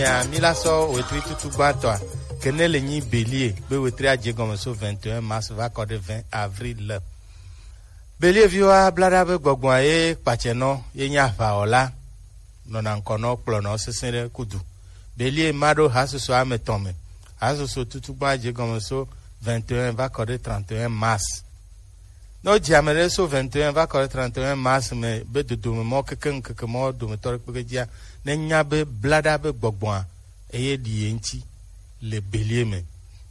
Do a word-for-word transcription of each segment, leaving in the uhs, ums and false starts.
Ya mila so wetri tutu batwa kenele ni bélier be wetri adje comme so vingt et un mars va accorder vingt avril. Bélier viwa blada be gbogbon e pacheno ye nya fa ola nona nkono plono sesere kudu. Bélier mado hasuso ametome. Hasuso tutu adje comme so vingt et un va accorder trente et un mars. No jamere so vingt et un va accorder trente et un mars mais be de do mo keken kekemo do metor pe dia nenya be blada be gbogbon eye di enti le bélier me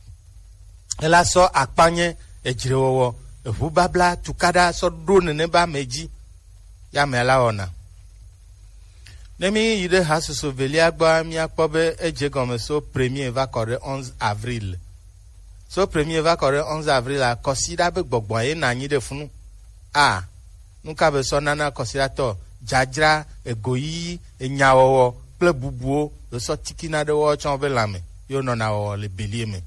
ela so apanye ejirewowo ehu babla tukada so drone ne ba meji ya mela ona nemi yide hasuso bélier agba mi akpobe eje comme so premier va accorder onze avril. So premier va correr onze avril a considère be gbogbon e na nyi de funu a nunca be so nana considerator jajra egoyi enyawowo ple bubuo le so tikina de wo chon be lame yo no na wo le bélier me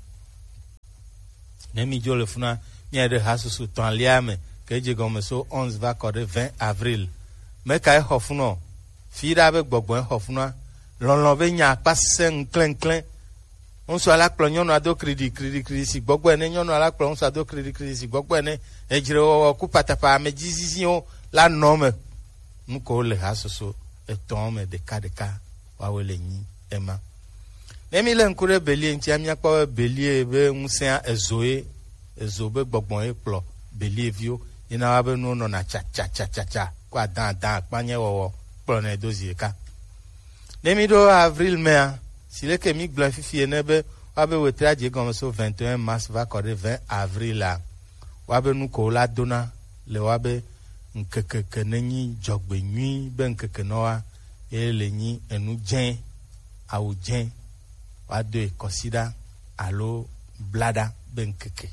ne mi jo le funa mi de hasusu ton liame que je comme so onze va correr vingt avril me kai hofuno fira be gbogbon hofuna lon be nya passe nklen nklen. On soit la clognon a do crédit crédit crédit si gbogbo ene nyon ala clognon sa do crédit crédit si gbogbo ene ejire wo ku patapa me jizizion la nome nko le hasoso eton de ka de ka wa wele ni ema emi le nkure bélier nti amia pa bélier be nsen ezoe ezobe gbogbo e plo bélier vio ina wa be no no na cha cha cha cha cha kwa dan dan panye wo plo na dozie ka nemi do avril me si le que mi glorifié nebe wabe wetra je comme so vingt et un mars va accorder vingt avril là wabe nu ko la dona le wabe nkeke kenenyi jogbe nyi be nkeke noa ele nyi enu jen au jen wade consider alo blada be nkeke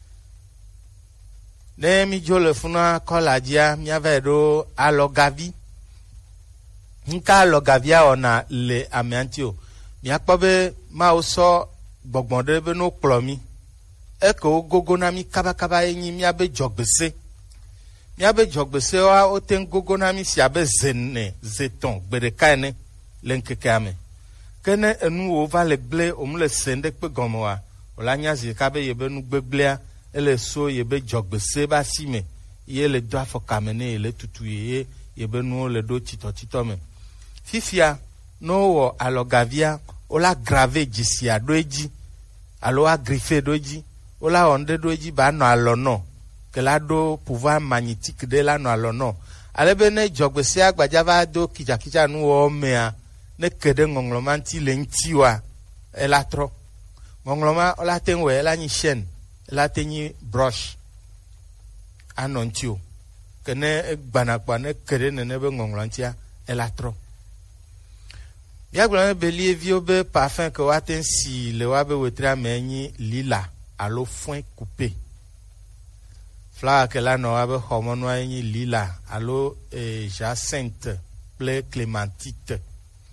ne mi jole funa kola dia mi ave do alo gavi nka alo gavia ona le amiantio mi akpobe ma oso gbogbon de be no plomi e ko gogo na mi kaba kaba yin mi abe jogbese mi abe jogbese wa o ten gogo na mi si abe zenne zeton gbede kaine lenkeke ame kene enu o va le gle o mu le sende pe gomo wa o la nya zi ka be ye be nu gbeglea ele so ye be jogbese ba si me ye le do afo kamene le tutu ye ye be nu le do tito tito me fifia no wo alogavia ola grave jisia doji alo a griffe doji ola onde doji ba no alono que la do pouvoir magnétique de la no alono alebe ne jogbese agbajava do kijakija nu wo mea ne kede ngonglomanti lentiwa elatro ngongloma ola tenwe ela ni chaîne ela teni brush anontio que ne gbanakwa ne kede ne ne be ngonglantia elatro. Ya goulan bélier vio be parfum que waten si le wabe wetra menyi lila alo foin coupé. Flower que la no wabe hormono yenyi lila alo eh, jacinthe ple clémentite.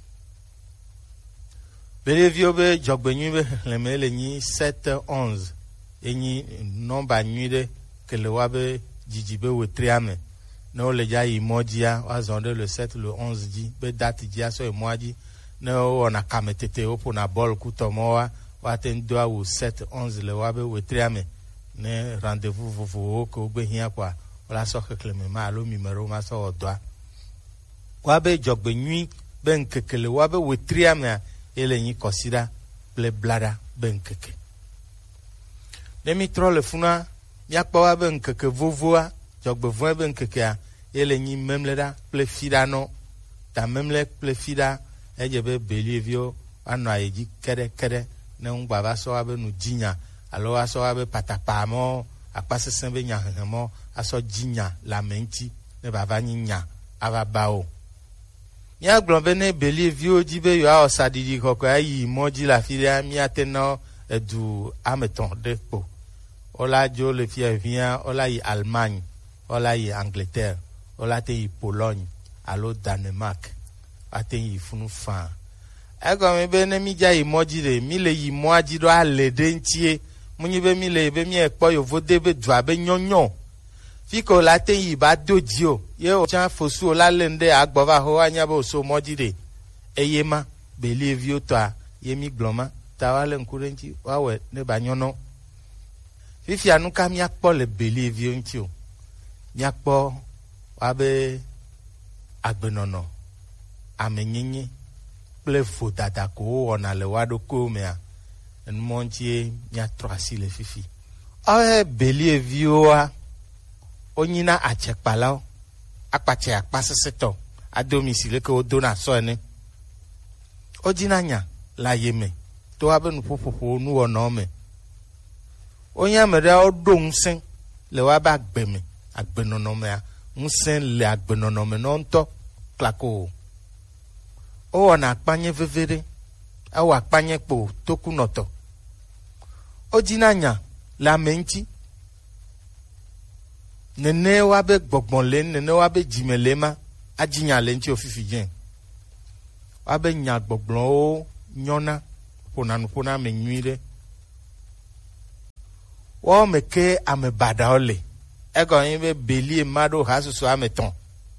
Bélier vio be jogbenyu be le mele ni sept onze yenyi nomba nuide que le wabe jijibe wetra me. No le ja imodia wazonde le sept le onze di be date dia so emoji no on a kametete opo na bol kutomoa waten doa ou sept onze le wabe wetriame ne rendez-vous vovo ko be hia kwa wala so kekleme ma lo numero ma so odoa wabe jogbe nui ben kekele wabe wetriame ele ni consider ple blada ben keke demi tro le funa ya pa wabe nkeke vovoa jogbe vo ben keke ele ni memleda ple fidano ta memle ple fida ejebe bélier vio ano ayeji kede kede ne ngba ba so abe nu jinya alo aso abe patapamo apasesen be nya hemo aso jinya la menti ne baba nya ava bao nya glombe ne bélier vio jibe yo a osadidi koko ayi moji la filia mi ateno edu ameton depo ola jo le fie vient ola yi Allemagne ola yi Angleterre ola te yi Pologne alo Danemark aten yi funu fa ego me be ne mi ja imoji de mi le yi moaji do ale de ntie munyi be mi le be mi ekpo yo vode be dua be nyonyo fiko la ten yi ba doji o ye o chan fosu o la lende agbova ho anya bo so moji de eyema belie vio toa yemi gloma ta wale nkurenchi wawe ne banyono fifi anu ka mi akpo le belie vio nchi o mi akpo wabe agbenono amenyenye ple fotata ko ona le wado ko mea en montie mi atroasi le fifi awe belie vio a onyina achekpalao akpache akpaseseto a domicile que o dona soene o dinanya la yeme to abenu popopo nu onome onya mere o donsen le wa ba gbeme agbenonome a nsen le agbenonome no nto klako o ona panye vevere awa panye po tokunoto o dinanya la menti nene wa be gbogbon le nene wa be jimelema ajinya le nti ofifi jen wa be nya gbogbon o nyona pona nu pona me nwire wo me ke ame bada ole ego yin be belie mado hasusu ame ton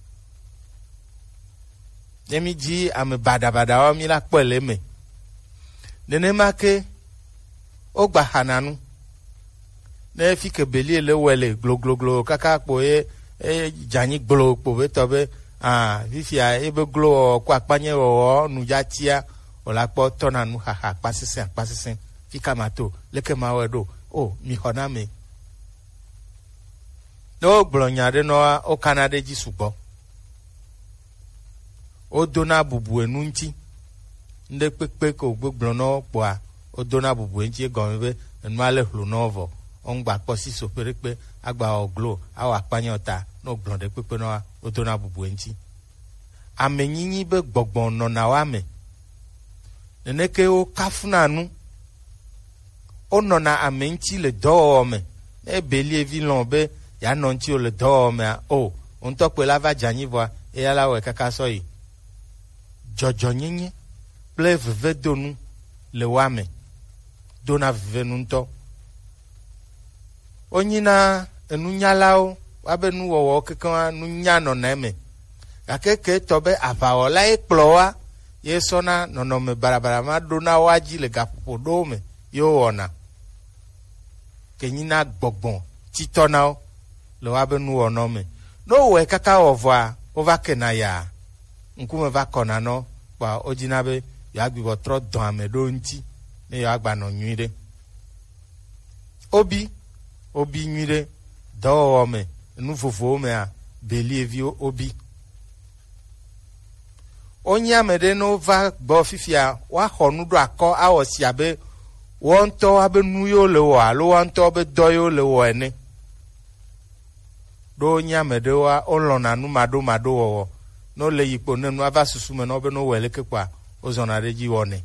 demi ji ame bada bada o mi la pele me nene ma ke o gba hananu ne fi ke belie le wele glo glo glo kaka po e e jani glo po be to be ah vifia ebe glo kwa panye o nu jatia o la po tona nu ha ha pasisen pasisen fika mato leke mawedo o mi hona me no blonya de no o Canada ji supo o dona bubu enu nti nde pepe ko gbogbo no po a o dona bubu nti gon be enu ale hlu novo on gba po si so perepe agba o glo awa panyota no glonde pepe no o dona bubu nti amenyinyi be gbogbon no na wa me neneke o kafuna nu o no na amenchi le do me e belie vilon be ya no nti o le do me o on to pe lava jani vo e ala we kaka so yi jojo nyinyi ple veve donu le wa me dona veve nu nto onyina enu nyalao wabenu wowo kekan nu nyano na me akeke tobe apaola ekploa yesona nonome barabara ma dona waji le gapopo do me yo ona kenyina gbogbon titona le wabenu onome no we kaka ovwa ova kenaya nkume va kona no pa ojinabe ya gbibo tro don amedo nti ne ya gba no nwire obi obi nwire do me nu fofo me a belie vi obi onya mede no va gbo fifia wa honu do akọ awosia be won to abenu yo le wa lo won to be do yo le wo ene do nya mede wa olona nu mado mado wo no le yipo nenu ava susu me no be no wele kekwa ozona reji woni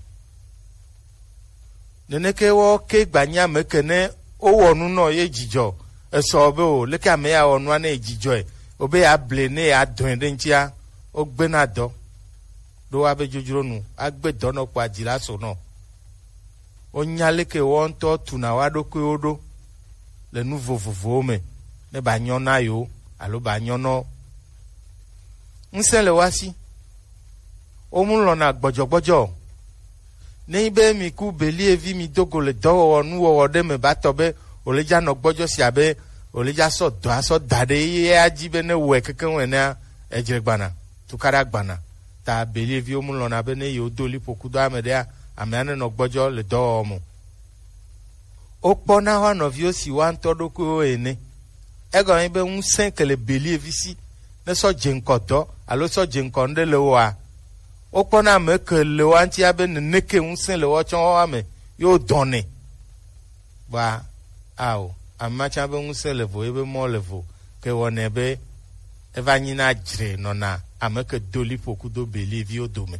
neneke wo ke gbanya mekene o wonu no ye jijo eso be o leke ame ya wonu na ejijo e obe ya blene ya don de ntia o gbe na do do wa be jojuro nu agbe do no pa jira so no o nyaleke won to tuna wa do ko odo le nu vovovo me ne ba nyona yo alo ba nyono nsele wasi o mu lo na gbojogbojo ne ibe mi ku belie vi mi dogo le do wonu wo de me ba to be oleja no gbojo si abe oleja so do aso dade ye ajibe ne we keken we na ejiregbana tukara gbana ta belie vi o mu lo na be ne yo doli pokudo amede amene no gbojo le do mu o pona wa no vi o si wa ntodo ko ene ego ibe un sen ke le belie vi si ne so jenkoto alo so jenkonde le wa o pona me ke le wa nti abe ne neke un sen le wo chon wa me yo donne ba ao amacha be un sen le vo ebe mo le vo ke wona be eva nyina jire no na ameke doli pokudo belie vi o dome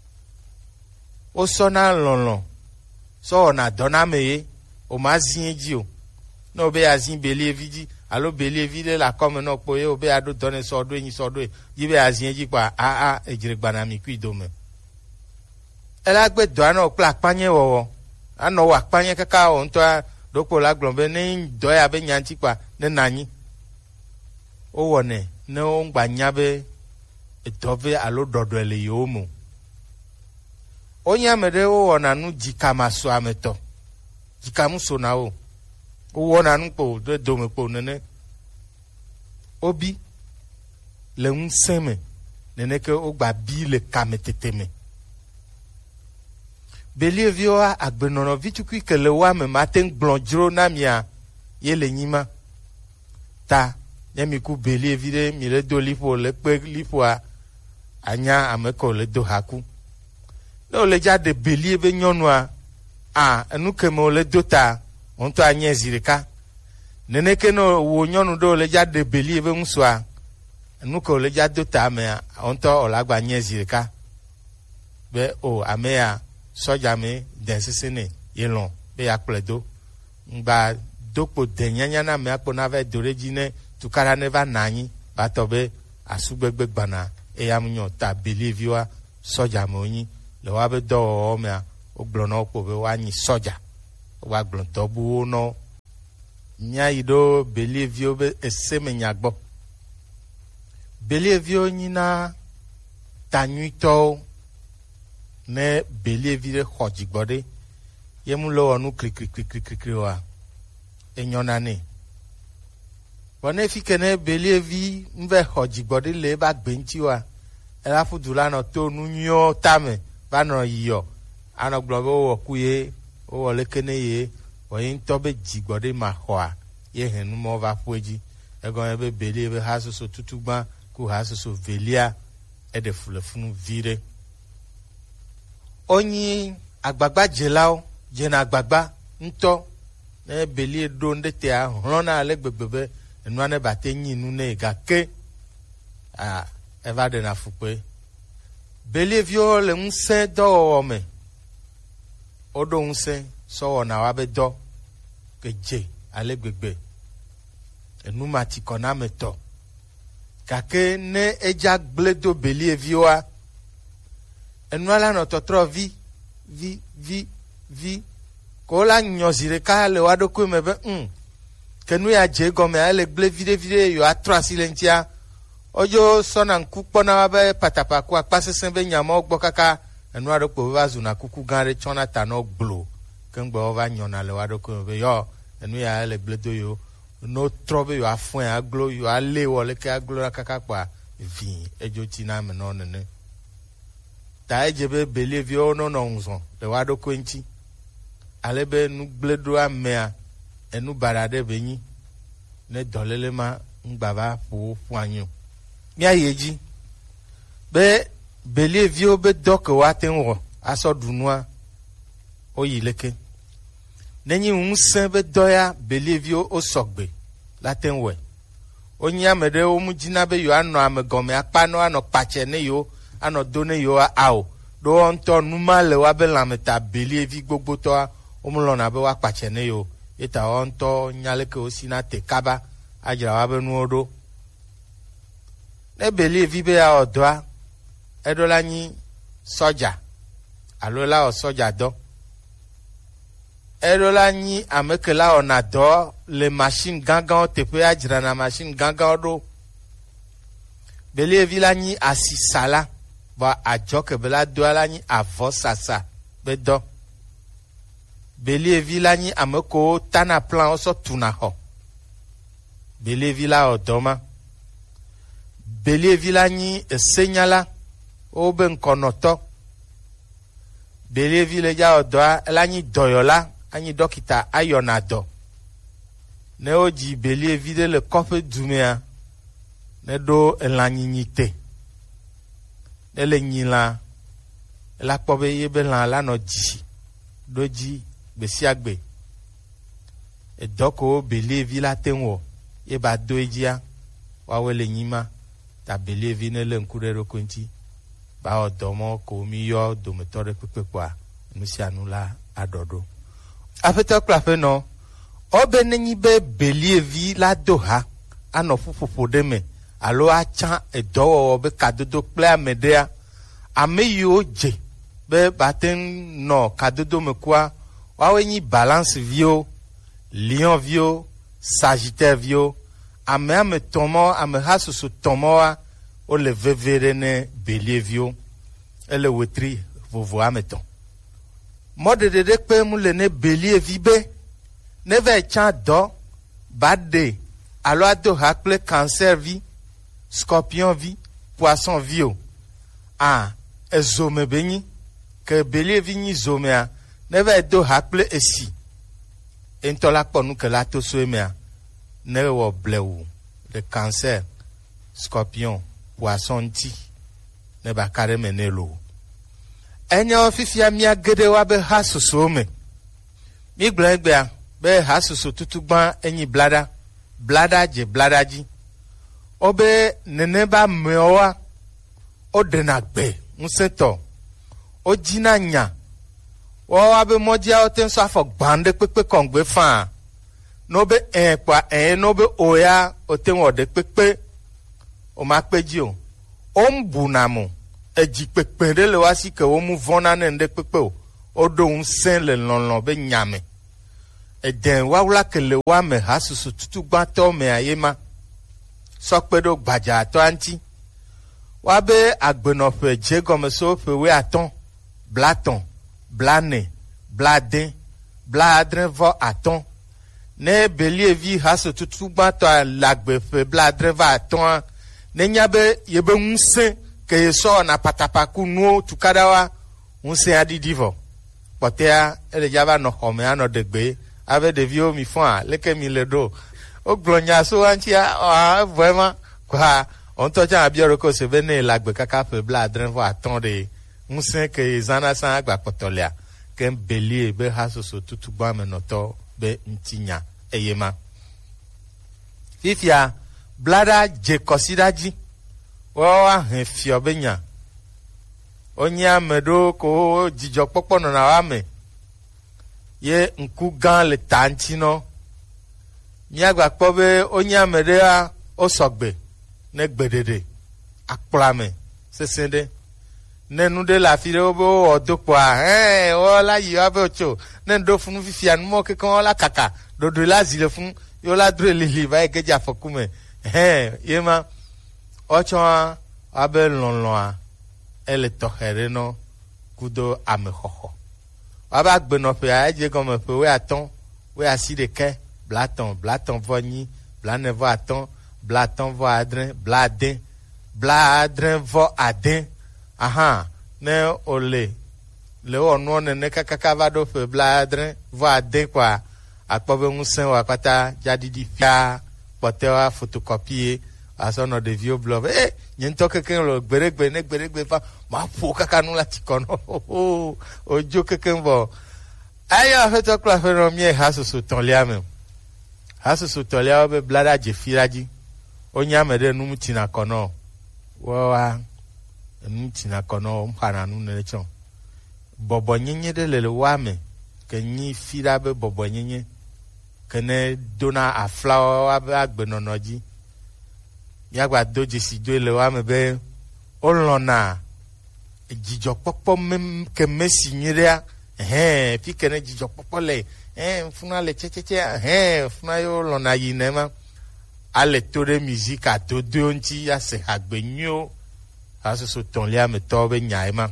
o sona lonlon so na dona me o ma zin ji o no be azin belie vi ji alo belie vi le la comme no po ye o be ado donne so do yin so do yi be azin ji pa a a ejire gbana mi ku idome ela gbe do ana o pla panye wo ana wa panye kaka o nto dopo la glombe ne do ya be nyanti pa ne nanyi o wone ne o ngba nyabe etove alo dodo ele yomu Onya mede o ona nu jikama so ameto. Jikamu so na o. O ona nu po de do me po nene. Obi le unseme nene ke o gba bi le kameteteme. Belie vioa agbenono vitukui ke le wa me maten blonjro na mia ye le nyima. Ta nyami ku belie vide mi le do lipo le pe lipo a anya ameko le do haku. No le ja de belie be nyonua a enu ke mo le do ta onto anya zirika. Nene ke no wo nyonu do le ja de belie be nswa enu ko le ja do ta me onto olagba anya zirika. Be o amea soja me densisene yelon be akpledo ngba dokpo denyanya na me akpona ve dorejine tukara neva nanyi batobe asugbegbe gbana eyamunyo ta believiwa soja me onyi le wa be do o me ogblona okpo be wanyi soja wa gblon dobu no nya ido believio be eseme nyagbo believio nyina tanyuito ne believire hojigbode yemulo onu kri kri kri kri kri wa enyonane bone fikene believi nve hojigbode le ba gbenchi wa era fudula no to nunyo tame ba no yiyo ano globe wo kuye o le kene ye o yin to be jigbode ma hoa ye henu mo va fueji egon ebe believe haso so tutugba ku haso so velia e de fulefunu vire onyi agbagba jelao jena agbagba nto ne belie do ndete a hlona ale gbegbebe enu ane bate nyinu ne gake a eva de na fupe belie vio le nse do me odo nse so na wa be do keje ale gbegbe enu mati kona meto gake ne eja gledo belie vioa enu ala no totro vi vi vi vi ko la nyozire ka le wado ko mebe mm kenu ya je gome ale gle vide vide yo atra silentia ojo sona nkupo na wabe patapa ko apasesen be nyama ogbo kaka enu ado ko vazu na kuku ganre chona ta no glo kengbo ova nyona le wado ko mebe yo enu ya ale gle do yo no trobe yo afun ya glo yo ale wole ka glo kaka pa vi ejo tina me no nene ta ejebe believi ono no nzo le wado kwenti alebe nu bledo amea enu barade benyi ne dolele ma ngbaba fu fuanyo mi ayeji be believi obe dok watenwo aso dunua oyileke nenyi unse be doya believi o sogbe latenwe onya mede o mujina be yo ano amegome apano ano pache ne yo ano done yo ao do onto numa le wa be lameta believi gbogbo to omulo na be wa pache ne yo eta onto nyaleke osina te kaba ajira wa be nu odo ne believi be ya odoa edola nyi soja alola o soja do edola nyi amekela ona do le machine gangan te pe ajira na machine gangan do believi la nyi asisala ba ajoke bela do la nyi avo sasa be do believi la nyi ameko tana plan oso tuna ho believi la odoma believi la nyi esenyala o be nkonoto believi le ja odoa la nyi doyola anyi dokita ayonado ne oji believi de le kofe dumea ne do elanynyite ele nyila la pobe yebe la la no ji doji besiagbe e doko believi la tenwo e ba doejia wa wele nyima ta believi ne le nkurero konti ba odomo ko mi yo do metore pepepa nusi anula adodo afeta klafe no obe nenyi be believi la doha ano fufufu deme alo acha edowo be kadodo ple amedea ameyo je be baten no kadodo mekwa wawe nyi balance vio lion vio sagittaire vio ame ame tomo ame hasusu tomoa o le vevere ne belie vio ele wetri vovo ameton mode de de pe mu le ne bélier vibe ne ve chan do bade alo ado hakple cancer vi scorpion vi poisson vi o ah ezome beni que bélier vi ni zomea ne ve do hakple esi entola ponu que la to soemea ne wo blewu de cancer scorpion poisson ti ne ba kare menelo enyo fifia mia gede wa be hasuso me mi gblengbe be hasuso tutugban enyi blada blada je blada ji obe neneba mewa odena gbe nseto ojina nya wo wa be modia o ten so afọ gbande pepe kongbe fan no be en pa en no be oya o ten wo de pepe o ma peji o o mbunamo eji pepe de le wasi ke o mu vona ne de pepe o o do un sen le lonlon be nyame e den wa wula ke le wa me hasusu tutu gba to me ayema so pe do gbaja to anti wa be agbenofe je gome so fe we aton blaton blane bladin bladren vo aton ne belie vi hasu tutu gba to lagbe fe bladren va aton ne nyabe yebe unse ke so na patapaku nu tukadawa unse adidivo potea ele java no home ano degbe ave de vio mi fon leke mi le do o glonya so anti ah vraiment quoi on to ja abioro ko se bene lagbe kaka fe bladren vo aton de unse ke zana san agba potolia ken belie be hasoso tutu gba menoto be ntinya eyema fifia blada je kosidaji wa he fio benya onya medo ko jijo popono na wa me ye nku gan le tantino mi agba po be onya medea osogbe ne gbedede akplame sesende nenu de la fire obo odokwa eh o la yi abe ocho nen do funu fifia nmo ke kan la kaka do do la zile fun yo la dre lili va e geja fokume eh yema ocho abe lonlon ele tohere no kudo amehoho aba gbeno pe a je comme pe we aton we asi de ke blaton blaton voni blane vo aton blaton vo adren bladin bladren vo adin aha ne ole le onu ne ne kaka va do fe bladren va de kwa akpobe nsen wa pata jadidi fia potewa photocopier asono de vieux blog eh nyento keken lo gberegbe ne gberegbe fa ma fo kaka nu lati kono ojo keken bo ayo feto kla fe no mi hasusu tonlia me hasusu tonlia be blada je firaji onya mede nu mutina kono wo wa ntina kono mpana nu ne chon bobo nyenye de le wa me ke nyi fira be bobo nyenye kene dona a flower wa be agbenonoji yagba doji si do le wa me be olona jijo popo mem ke mesi nyira eh fi kene jijo popo le eh funa le checheche eh funa yo lona yinema ale tore musique a to do nti ya se agbenyo asoso tonlia me tobe nyaima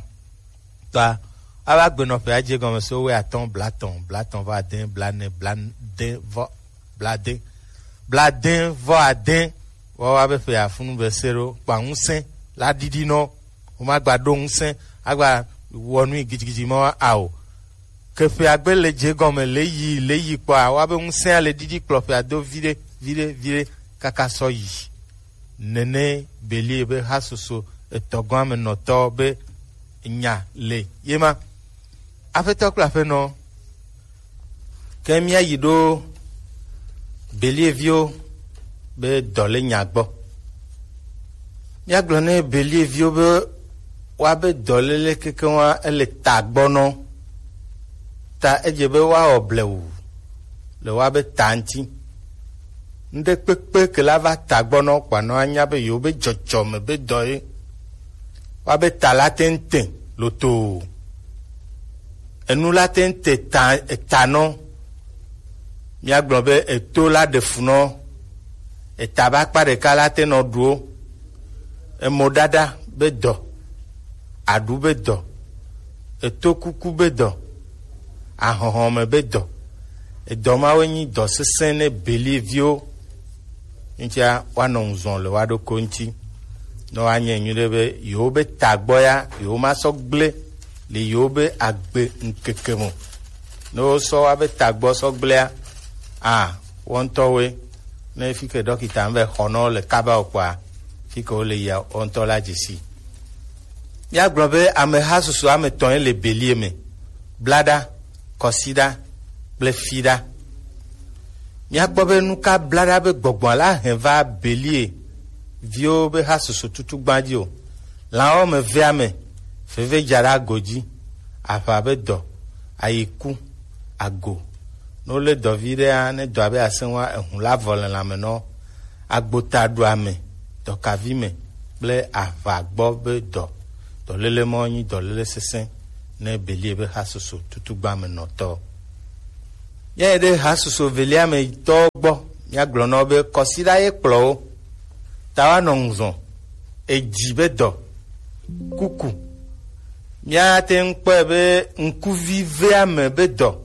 ta aba gbeno fe aje gomo so we aton blaton blaton va den blane blande vo blade blade vo aden wo wa be fe afunu be sero pa unsen la didi no o ma gbado unsen agba wonu igijigi mo ao ke fe agbele je gomo le yi le yi pa wa be unsen le didi klo fe ado vire vire vire kaka so yi nene belie be hasoso etogon me noto be nya le yema afeto kla fe no kemia yido belie vio be dole nya gbo ya glone belie vio be wa be dole le keke wa ele tagbo no ta eje be wa oblewu le wa be tanti nde pepe ke la va tagbo no kwa no anya be yo be jojo me be doye wa be talatente loto enu la tente ta etano mi aglobe eto la de funo etaba pa de kala te no duo e modada be do adu be do eto kuku be do ahohome be dɔ edɔ mawo nyi dɔ sesẽ ne believiwo ŋutia woanɔ ŋuzɔ le woaɖo ko ŋuti ne woanye nyui ɖe be yewo be tagbɔ ya yewo masɔ gblẽ le yewo be agbe ŋkeke mo ne wosɔ woabe tagbɔ sɔ gblẽa a wɔntɔwoe ne fi ke dɔkita be xɔnɔ le kaba kɔa fi ke wole yia wɔntɔ la dzesi míagblɔ be ameha susu ame tɔ̃ le belie me blada kɔsida kple fida míakpɔ be nuka blada be gbɔgbɔ la he va belie viwo be ha susu tutu gbadzi o lãwo me vea me feve dza ɖe ago dzi aʋa be dɔ ayiku ago ne wole dɔvi ɖea ne dɔa be asẽ ŋua ehu la vɔ le lãme nɔ agbota ɖoa me dɔkavi me kple aʋa gbɔ be dɔ dɔléle mɔ nyi dɔléle sesẽ ne belie be hasusu tutugba me nɔtɔ ye ɖe hasusu velia me tɔ gbɔ míagblɔ nɔ be kɔsiɖa ye kplɔ wo ta woanɔ ŋuzɔ edzi be dɔ kuku míate ŋu kpɔe be ŋkuvi vea me be dɔ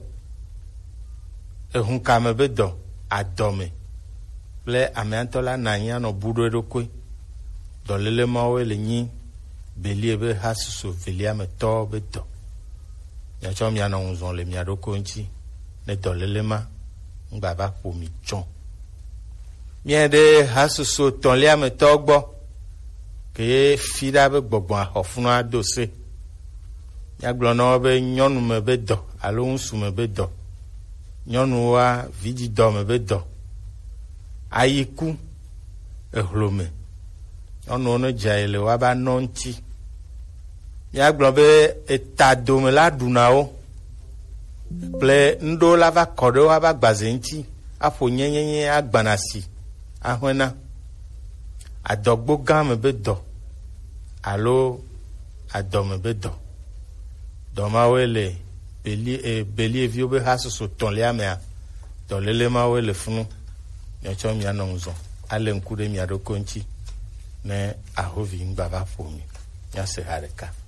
ehukame be dɔ adɔme kple amea ŋutɔ la na anyi anɔ bu ɖo eɖokui dɔléle mawoe le nyi belie be hasusu velia me tɔ be dɔ miatsɔ mianɔ ŋuzɔ le mia ɖokui ŋuti ne dɔléle ma ŋgba va ƒo mi tsɔ mie ɖe hasusu tɔ̃lia me tɔ gbɔ ke fi ɖa be gbɔgbɔ axɔfunua do se míagblɔ na wo be nyɔnu me be dɔ alo ŋutsu me be dɔ nyɔnuwoa vidzidɔ me be dɔ ayiku ehlome nyɔnuwo ne dze le woaba nɔ ŋuti míagblɔ be eta dome la ɖuna wo kple ŋɖo la va kɔ ɖe woaba agbaze ŋuti aƒo nyenyenye agbana si ahɔna adɔgbo gã me be dɔ alo adɔme be dɔ dɔmawoe le belie e believiwo be hasusu tɔ̃lia mea dɔléle mawoe le funu miatsɔ mianɔ ŋuzɔ ale ŋku ɖe mia ɖokui ŋuti ne ahovi ŋgba va ƒo mi míase ha ɖeka